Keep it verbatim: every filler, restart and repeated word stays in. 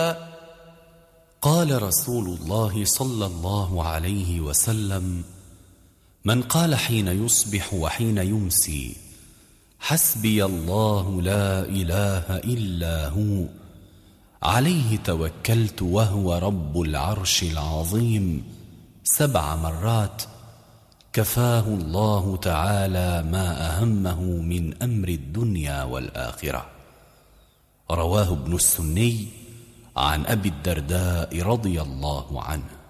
قال رسول الله صلى الله عليه وسلم: من قال حين يصبح وحين يمسي: حسبي الله لا إله إلا هو، عليه توكلت وهو رب العرش العظيم، سبع مرات، كفاه الله تعالى ما أهمه من أمر الدنيا والآخرة. رواه ابن السني عن أبي الدرداء رضي الله عنه.